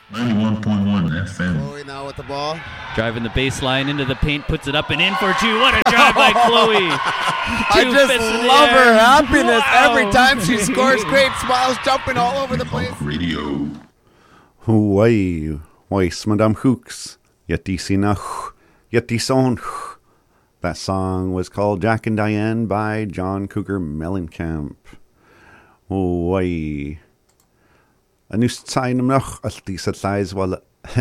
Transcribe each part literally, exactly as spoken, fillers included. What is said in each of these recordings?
ninety-one point one F M. Chloe now with the ball. Driving the baseline into the paint, puts it up and in for two. What a drive by Chloe. I Two just fists in the love air. her happiness Wow. every time she scores. Great smiles jumping all over the place. Talk radio. Hawaii, Weiss Madame Hooks, Yeti Nach, Yeti Son. That song was called Jack and Diane by John Cougar Mellencamp. Hawaii. A new sign noch at least at lies while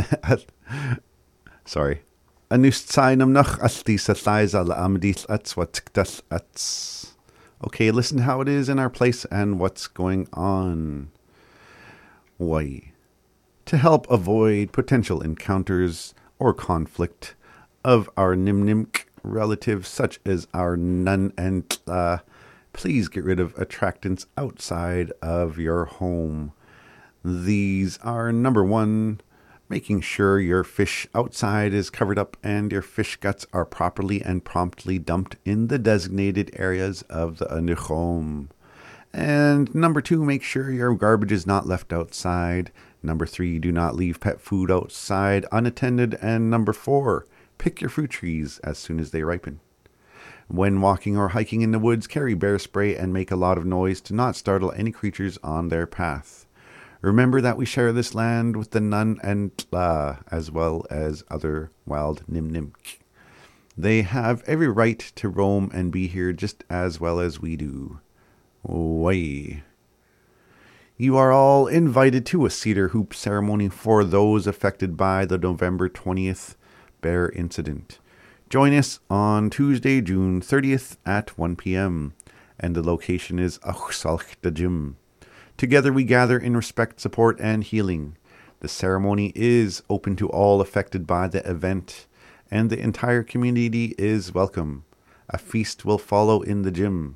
sorry. A new sign noch at least at lies al amadith at what das at. Okay, listen how it is in our place and what's going on. Hawaii. To help avoid potential encounters or conflict of our Nimnimk relatives such as our Nun and Tla, please get rid of attractants outside of your home. These are number one, making sure your fish outside is covered up and your fish guts are properly and promptly dumped in the designated areas of the anuchom. And number two, make sure your garbage is not left outside. Number three, do not leave pet food outside unattended. And number four, pick your fruit trees as soon as they ripen. When walking or hiking in the woods, carry bear spray and make a lot of noise to not startle any creatures on their path. Remember that we share this land with the Nun and Tla, as well as other wild Nimnimk. They have every right to roam and be here just as well as we do. Way. You are all invited to a cedar hoop ceremony for those affected by the November twentieth bear incident. Join us on Tuesday, June thirtieth at one p.m. and the location is Achsalch the Gym. Together we gather in respect, support, and healing. The ceremony is open to all affected by the event, and the entire community is welcome. A feast will follow in the gym.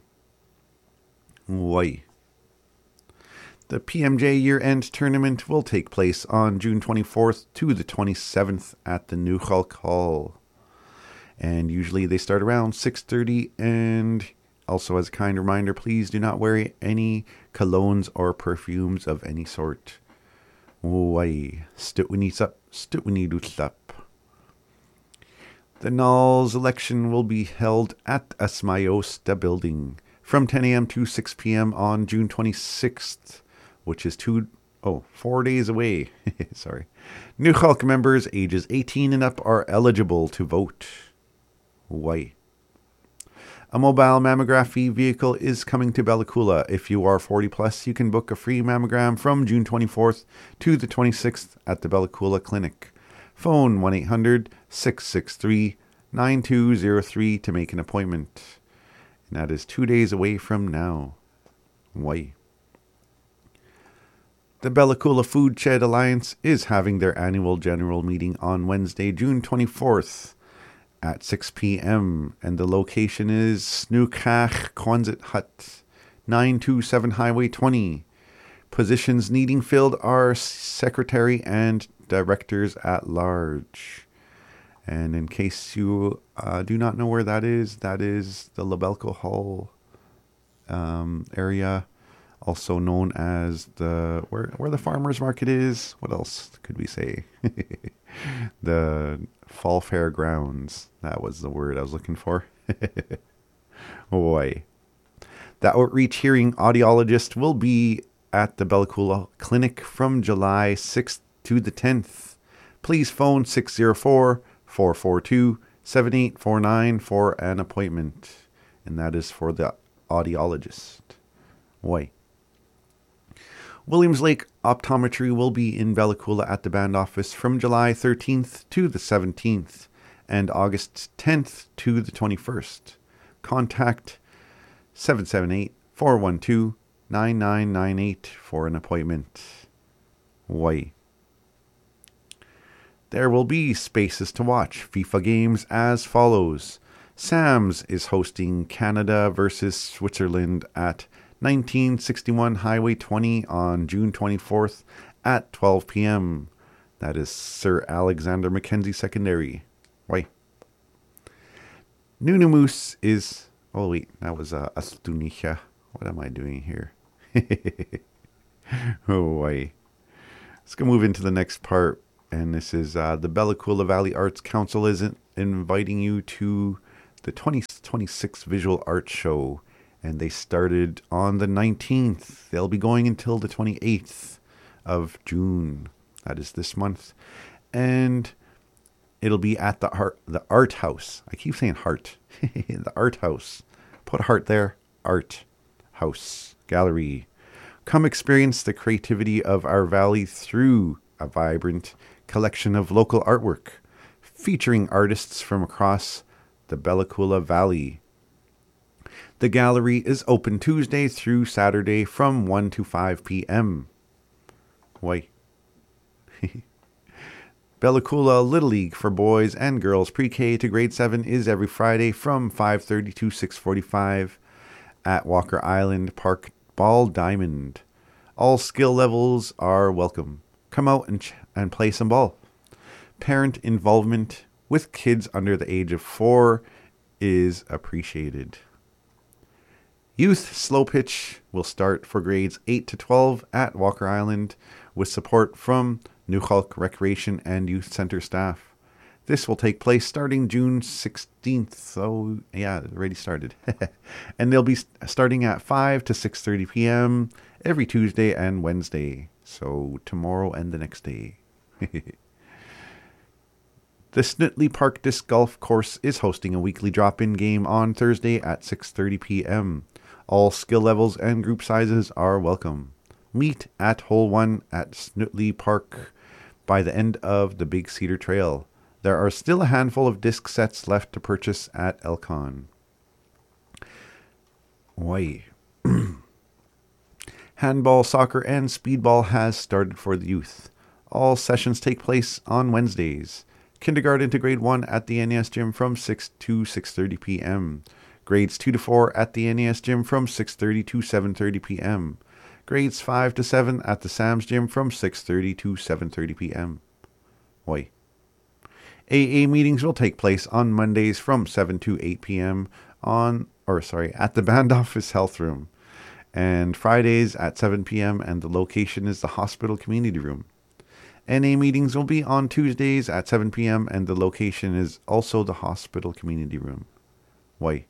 Why? The P M J year-end tournament will take place on June twenty-fourth to the twenty-seventh at the New Hulk Hall. And usually they start around six thirty, and also as a kind reminder, please do not wear any colognes or perfumes of any sort. Why? Stutwinisup, stutwinidusup. The Nulls election will be held at Asmayosta building from ten a.m. to six p.m. on June twenty-sixth, which is two, oh, four days away. Sorry. New Hulk members ages eighteen and up are eligible to vote. Why? A mobile mammography vehicle is coming to Bella Coola. If you are forty plus, you can book a free mammogram from June twenty-fourth to the twenty-sixth at the Bella Coola Clinic. Phone one eight hundred, six six three, nine two zero three to make an appointment. And that is two days away from now. Why? The Bella Coola Food Shed Alliance is having their annual general meeting on Wednesday, June twenty-fourth at six p.m. and the location is Snookach Quonset Hut, nine two seven Highway twenty. Positions needing filled are secretary and directors at large. And in case you uh, do not know where that is, that is the Labelco Hall um, area, also known as the where where the farmers market is. What else could we say? The Fall Fair Grounds. That was the word I was looking for. Boy. The outreach hearing audiologist will be at the Bella Coola Clinic from July sixth to the tenth. Please phone six zero four, four four two, seven eight four nine for an appointment. And that is for the audiologist. Boy. Williams Lake Optometry will be in Bella Coola at the band office from July thirteenth to the seventeenth and August tenth to the twenty-first. Contact seven seven eight, four one two, nine nine nine eight for an appointment. Why? There will be spaces to watch FIFA games as follows. Sam's is hosting Canada versus Switzerland at nineteen sixty-one Highway twenty on June twenty-fourth at twelve p.m. That is Sir Alexander Mackenzie Secondary. Why? Nunu Moose is... Oh, wait. That was uh, Astunica. What am I doing here? Oh, why? Let's go move into the next part. And this is uh, the Bella Coola Valley Arts Council is inviting you to the twenty twenty-six Visual Arts Show. And they started on the nineteenth. They'll be going until the twenty-eighth of June. That is this month. And it'll be at the Art, the Art House. I keep saying heart. The Art House. Put a heart there. Art House Gallery. Come experience the creativity of our valley through a vibrant collection of local artwork featuring artists from across the Bella Coola Valley. The gallery is open Tuesday through Saturday from one to five p.m. Why? Bella Coola Little League for boys and girls pre-K to grade seven is every Friday from five thirty to six forty-five at Walker Island Park Ball Diamond. All skill levels are welcome. Come out and, ch- and play some ball. Parent involvement with kids under the age of four is appreciated. Youth Slow Pitch will start for grades eight to twelve at Walker Island with support from Newhalk Recreation and Youth Center staff. This will take place starting June sixteenth. So, yeah, it already started. And they'll be starting at five to six thirty p.m. every Tuesday and Wednesday. So, tomorrow and the next day. The Snutley Park Disc Golf Course is hosting a weekly drop-in game on Thursday at six thirty p.m. All skill levels and group sizes are welcome. Meet at Hole one at Snutley Park by the end of the Big Cedar Trail. There are still a handful of disc sets left to purchase at Elcon. Oi. Handball, soccer, and speedball has started for the youth. All sessions take place on Wednesdays. Kindergarten to grade one at the N A S gym from six to six thirty p.m. Grades two to four at the N A S gym from six thirty to seven thirty p.m. Grades five to seven at the Sam's gym from six thirty to seven thirty p.m. Oi. A A meetings will take place on Mondays from seven to eight p.m. on, or sorry, at the band office health room. And Fridays at seven p.m. and the location is the hospital community room. N A meetings will be on Tuesdays at seven p.m. and the location is also the hospital community room. Why?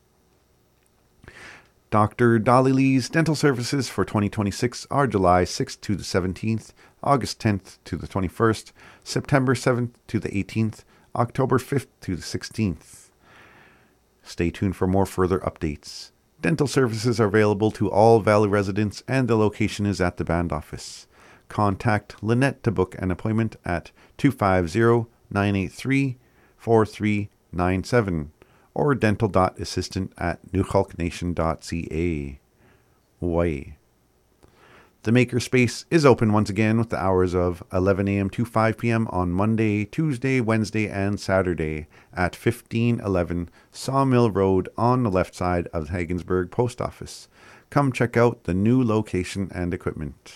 Doctor Dolly Lee's dental services for twenty twenty-six are July sixth to the seventeenth, August tenth to the twenty-first, September seventh to the eighteenth, October fifth to the sixteenth. Stay tuned for more further updates. Dental services are available to all Valley residents and the location is at the band office. Contact Lynette to book an appointment at two five zero, nine eight three, four three nine seven or dental.assistant at newhalknation dot c a. Way. The Makerspace is open once again with the hours of eleven a.m. to five p.m. on Monday, Tuesday, Wednesday, and Saturday at fifteen eleven Sawmill Road on the left side of the Haggensburg Post Office. Come check out the new location and equipment.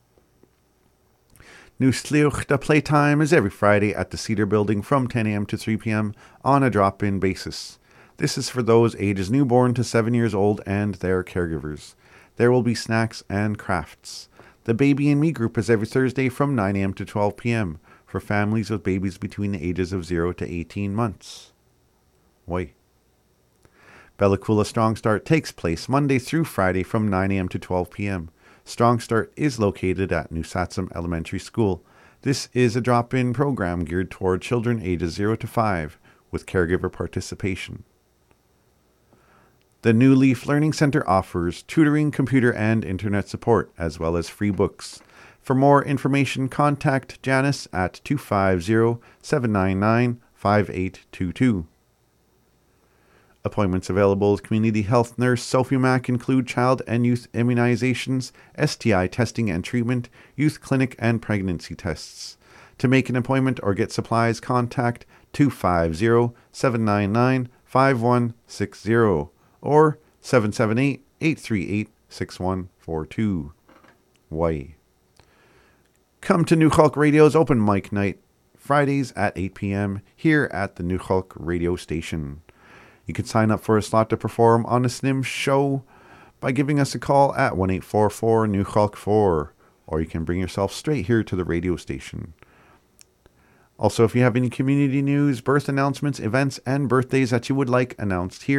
New Sliochta playtime is every Friday at the Cedar Building from ten a.m. to three p.m. on a drop-in basis. This is for those ages newborn to seven years old and their caregivers. There will be snacks and crafts. The Baby and Me group is every Thursday from nine a.m. to twelve p.m. for families with babies between the ages of zero to eighteen months. Why? Bella Coola Strong Start takes place Monday through Friday from nine a.m. to twelve p.m. Strong Start is located at New Satsum Elementary School. This is a drop-in program geared toward children ages zero to five with caregiver participation. The New Leaf Learning Center offers tutoring, computer, and internet support, as well as free books. For more information, contact Janice at two five zero, seven nine nine, five eight two two. Appointments available with Community Health Nurse Sophie Mack include child and youth immunizations, S T I testing and treatment, youth clinic, and pregnancy tests. To make an appointment or get supplies, contact two five zero, seven nine nine, five one six zero or seven seven eight, eight three eight, six one four two. Why? Come to New Hulk Radio's open mic night, Fridays at eight p.m. here at the New Hulk Radio Station. You can sign up for a slot to perform on the S N I M show by giving us a call at one eight four four, New Hulk four or you can bring yourself straight here to the radio station. Also, if you have any community news, birth announcements, events, and birthdays that you would like announced here,